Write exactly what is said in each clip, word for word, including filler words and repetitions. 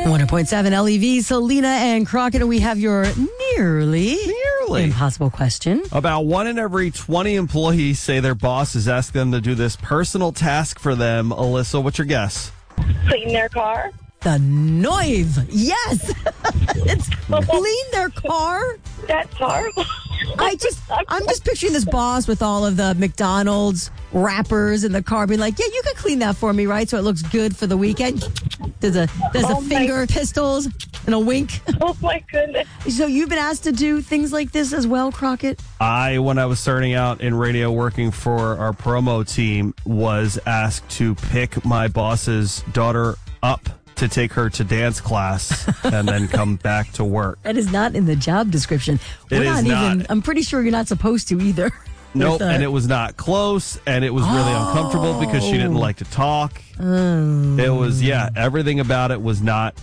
one hundred point seven L E V, Selena and Crockett, and we have your nearly, nearly impossible question. About one in every twenty employees say their bosses ask them to do this personal task for them. Alyssa, what's your guess? Clean their car. The Noive. Yes. It's clean their car. That's horrible. I just, I'm just picturing this boss with all of the McDonald's wrappers in the car being like, yeah, you can clean that for me, right? So it looks good for the weekend. There's a, there's Oh a my- finger pistols and a wink. Oh, my goodness. So you've been asked to do things like this as well, Crockett? I, when I was starting out in radio working for our promo team, was asked to pick my boss's daughter up to take her to dance class and then come back to work. That is not in the job description. It We're is not even, not. I'm pretty sure you're not supposed to either. Nope, With, uh, and it was not close, and it was really Oh. uncomfortable because she didn't like to talk. Oh. It was, yeah, everything about it was not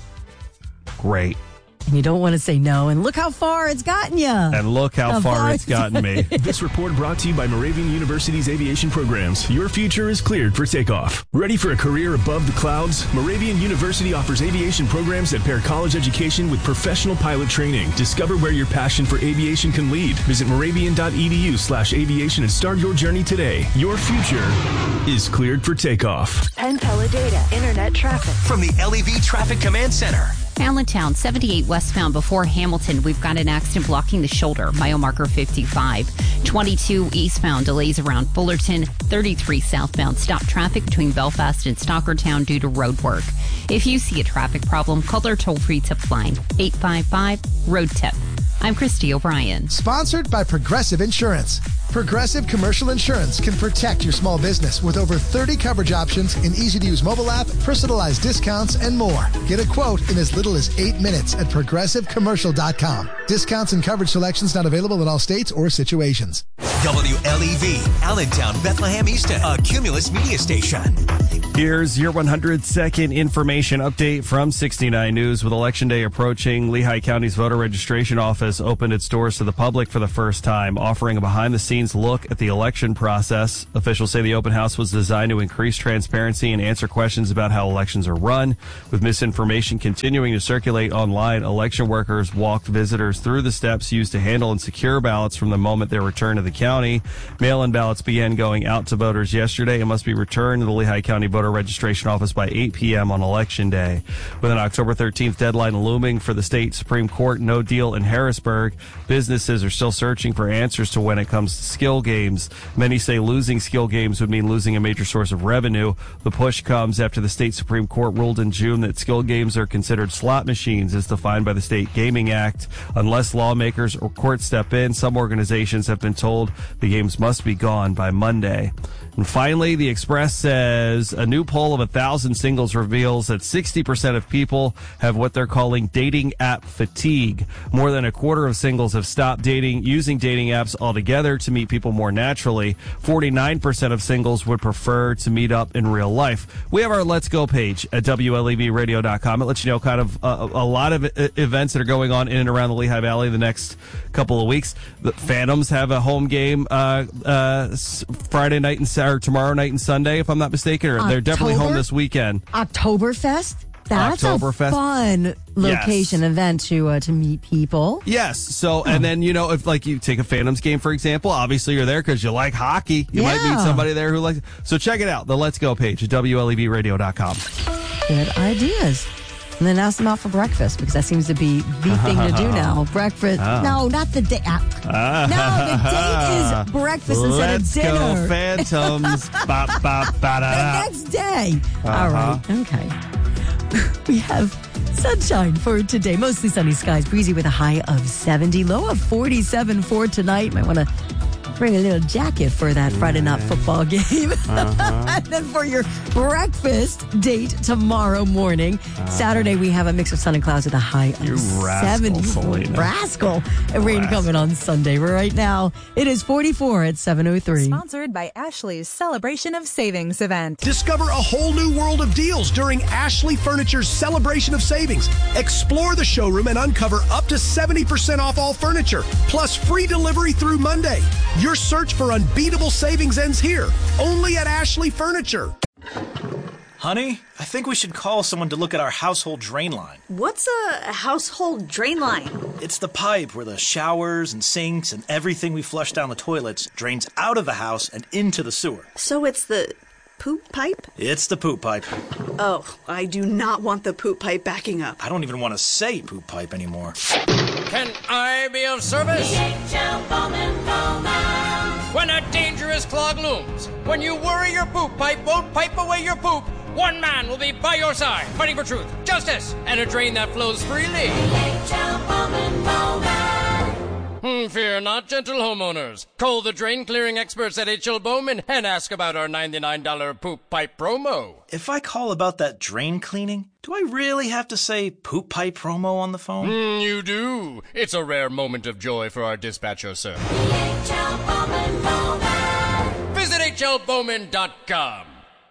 great. And you don't want to say no. And look how far it's gotten you. And look how How far far it's gotten me. This report brought to you by Moravian University's aviation programs. Your future is cleared for takeoff. Ready for a career above the clouds? Moravian University offers aviation programs that pair college education with professional pilot training. Discover where your passion for aviation can lead. Visit moravian.edu slash aviation and start your journey today. Your future is cleared for takeoff. Penn Teledata Internet Traffic. From the L E V Traffic Command Center. Allentown, seventy-eight westbound before Hamilton. We've got an accident blocking the shoulder. Mile marker fifty-five. twenty-two eastbound, delays around Fullerton. thirty-three southbound, stop traffic between Belfast and Stockertown due to road work. If you see a traffic problem, call our toll-free tip line, eight five five, road tip. I'm Christy O'Brien. Sponsored by Progressive Insurance. Progressive Commercial Insurance can protect your small business with over thirty coverage options, an easy-to-use mobile app, personalized discounts, and more. Get a quote in as little as eight minutes at progressive commercial dot com. Discounts and coverage selections not available in all states or situations. W L E V, Allentown, Bethlehem Easton, a Cumulus media station. Here's your one hundred second information update from sixty-nine News. With Election Day approaching, Lehigh County's voter registration office opened its doors to the public for the first time, offering a behind-the-scenes look at the election process. Officials say the open house was designed to increase transparency and answer questions about how elections are run. With misinformation continuing to circulate online, election workers walked visitors through the steps used to handle and secure ballots from the moment they returned to the county. Mail-in ballots began going out to voters yesterday and must be returned to the Lehigh County Voter Registration Office by eight p.m. on Election Day. With an October thirteenth deadline looming for the state Supreme Court no deal in Harrisburg, businesses are still searching for answers to when it comes to skill games. Many say losing skill games would mean losing a major source of revenue. The push comes after the state Supreme Court ruled in June that skill games are considered slot machines as defined by the State Gaming Act. Unless lawmakers or courts step in, some organizations have been told the games must be gone by Monday. And finally, the Express says a new poll of one thousand singles reveals that sixty percent of people have what they're calling dating app fatigue. More than a quarter of singles have stopped dating, using dating apps altogether to meet people more naturally. forty-nine percent of singles would prefer to meet up in real life. We have our Let's Go page at W L E V radio dot com. It lets you know kind of a, a lot of events that are going on in and around the Lehigh Valley the next couple of weeks. The Phantoms have a home game uh, uh, Friday night and or tomorrow night and Sunday, if I'm not mistaken. Or they're definitely home this weekend. Oktoberfest? That's Oktoberfest. a fun location Yes. event to uh, to meet people. Yes. So, and then, you know, if like you take a Phantoms game, for example, obviously you're there because you like hockey. You might Yeah. meet somebody there who likes So check it out. The Let's Go page at W L E V radio dot com. Good ideas. And then ask them out for breakfast because that seems to be the thing to do now. Breakfast. Oh. No, not the day. Uh, no, the date is breakfast instead Let's of dinner. go Phantoms. Ba, ba, ba, da, The da. next day. Uh-huh. All right. Okay. We have sunshine for today. Mostly sunny skies. Breezy with a high of seventy. Low of forty-seven for tonight. Might want to bring a little jacket for that Friday night football game. Uh-huh. And then for your breakfast date tomorrow morning. Uh-huh. Saturday, we have a mix of sun and clouds with a high of You rascal, seventy. Selena. Rascal. And rain Rascal. coming on Sunday. Right now, it is forty-four at seven oh three. Sponsored by Ashley's Celebration of Savings event. Discover a whole new world of deals during Ashley Furniture's Celebration of Savings. Explore the showroom and uncover up to seventy percent off all furniture, plus free delivery through Monday. Your search for unbeatable savings ends here, only at Ashley Furniture. Honey, I think we should call someone to look at our household drain line. What's a household drain line? It's the pipe where the showers and sinks and everything we flush down the toilets drains out of the house and into the sewer. So it's the poop pipe? It's the poop pipe. Oh, I do not want the poop pipe backing up. I don't even want to say poop pipe anymore. Can I be of service? D H L Bowman Bowman. When a dangerous clog looms, when you worry your poop pipe won't pipe away your poop, one man will be by your side, fighting for truth, justice, and a drain that flows freely. D H L Bowman Bowman. Hmm, fear not, gentle homeowners. Call the drain clearing experts at H L Bowman and ask about our ninety-nine dollars poop pipe promo. If I call about that drain cleaning, do I really have to say poop pipe promo on the phone? Mm, you do. It's a rare moment of joy for our dispatcher, sir. D H L Bowman Bowman. Visit H L Bowman dot com.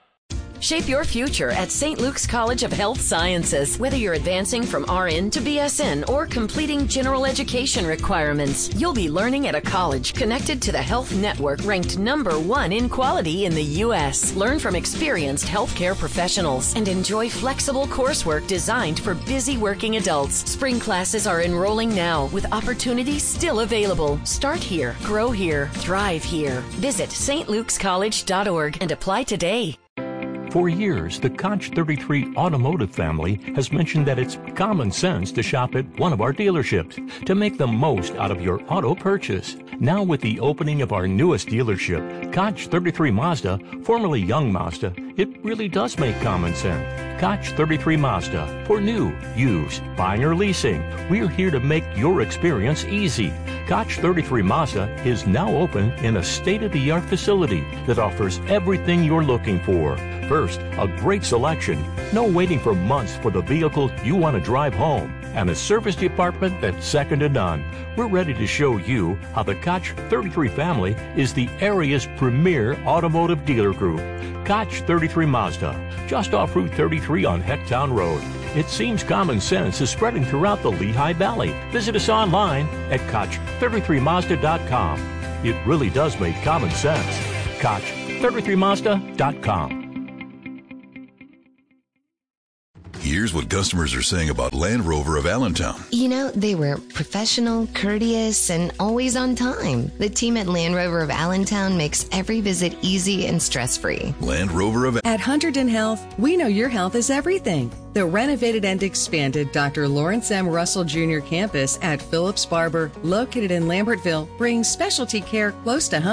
Shape your future at Saint Luke's College of Health Sciences. Whether you're advancing from R N to B S N or completing general education requirements, you'll be learning at a college connected to the health network ranked number one in quality in the U S. Learn from experienced healthcare professionals and enjoy flexible coursework designed for busy working adults. Spring classes are enrolling now with opportunities still available. Start here, grow here, thrive here. Visit st lukes college dot org and apply today. For years, the Koch thirty-three automotive family has mentioned that it's common sense to shop at one of our dealerships to make the most out of your auto purchase. Now with the opening of our newest dealership, Koch thirty-three Mazda, formerly Young Mazda, it really does make common sense. Koch thirty-three Mazda, for new, used, buying or leasing, we're here to make your experience easy. Koch thirty-three Mazda is now open in a state-of-the-art facility that offers everything you're looking for. First, a great selection, no waiting for months for the vehicle you want to drive home, and a service department that's second to none. We're ready to show you how the Koch thirty-three family is the area's premier automotive dealer group. Koch thirty-three Mazda, just off Route thirty-three on Hecktown Road. It seems common sense is spreading throughout the Lehigh Valley. Visit us online at Koch thirty-three Mazda dot com. It really does make common sense. Koch thirty-three Mazda dot com. Here's what customers are saying about Land Rover of Allentown. You know, they were professional, courteous, and always on time. The team at Land Rover of Allentown makes every visit easy and stress-free. Land Rover of At Hunterdon Health, we know your health is everything. The renovated and expanded Doctor Lawrence M. Russell Junior campus at Phillips Barber, located in Lambertville, brings specialty care close to home.